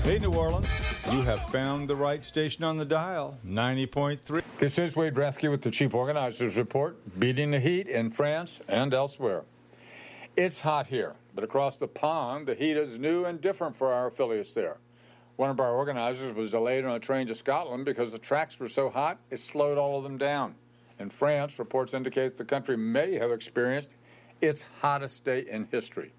Hey, New Orleans, you have found the right station on the dial, 90.3. This is Wade Rathke with the Chief Organizers Report, beating the heat in France and elsewhere. It's hot here, but across the pond, the heat is new and different for our affiliates there. One of our organizers was delayed on a train to Scotland because the tracks were so hot, it slowed all of them down. In France, reports indicate the country may have experienced its hottest day in history.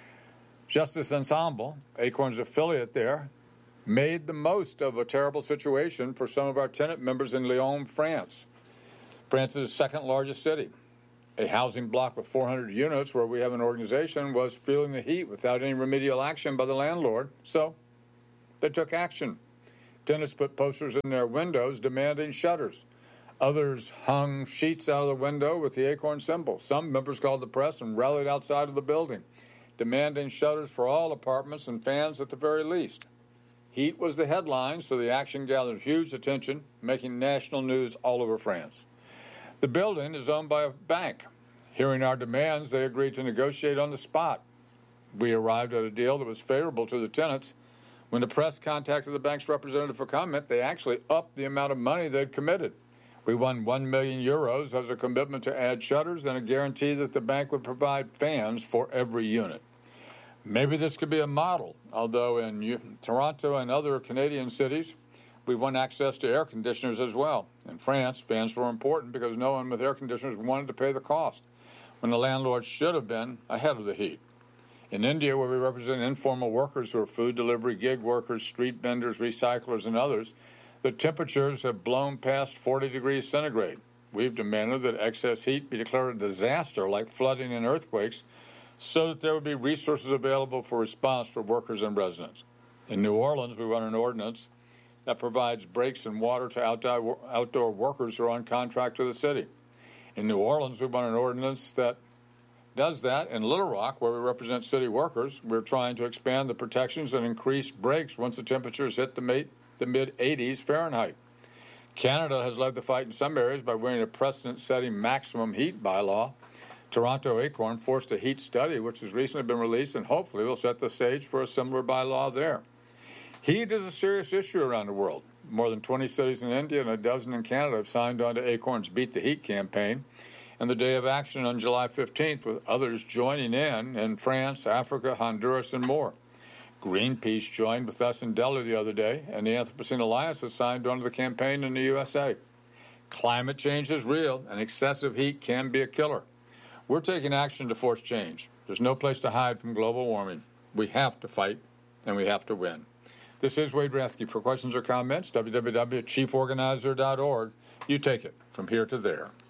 Justice Ensemble, Acorn's affiliate there, made the most of a terrible situation for some of our tenant members in Lyon, France. France's second largest city. A housing block with 400 units where we have an organization was feeling the heat without any remedial action by the landlord, so they took action. Tenants put posters in their windows demanding shutters. Others hung sheets out of the window with the Acorn symbol. Some members called the press and rallied outside of the building, demanding shutters for all apartments and fans at the very least. Heat was the headline, so the action gathered huge attention, making national news all over France. The building is owned by a bank. Hearing our demands, they agreed to negotiate on the spot. We arrived at a deal that was favorable to the tenants. When the press contacted the bank's representative for comment, they actually upped the amount of money they'd committed. We won 1 million euros as a commitment to add shutters and a guarantee that the bank would provide fans for every unit. Maybe this could be a model, although in Toronto and other Canadian cities, we won access to air conditioners as well. In France, fans were important because no one with air conditioners wanted to pay the cost, when the landlord should have been ahead of the heat. In India, where we represent informal workers who are food delivery, gig workers, street vendors, recyclers, and others, the temperatures have blown past 40 degrees centigrade. We've demanded that excess heat be declared a disaster like flooding and earthquakes so that there would be resources available for response for workers and residents. In New Orleans, we run an ordinance that provides breaks and water to outdoor workers who are on contract to the city. In New Orleans, we run an ordinance that does that. In Little Rock, where we represent city workers, we're trying to expand the protections and increase breaks once the temperatures hit the mid-80s Fahrenheit. Canada has led the fight in some areas by winning a precedent-setting maximum heat bylaw. Toronto Acorn forced a heat study, which has recently been released, and hopefully will set the stage for a similar bylaw there. Heat is a serious issue around the world. More than 20 cities in India and a dozen in Canada have signed on to Acorn's Beat the Heat campaign, and the day of action on July 15th, with others joining in France, Africa, Honduras, and more. Greenpeace joined with us in Delhi the other day, and the Anthropocene Alliance has signed on to the campaign in the USA. Climate change is real, and excessive heat can be a killer. We're taking action to force change. There's no place to hide from global warming. We have to fight, and we have to win. This is Wade Rathke. For questions or comments, www.chieforganizer.org. You take it from here to there.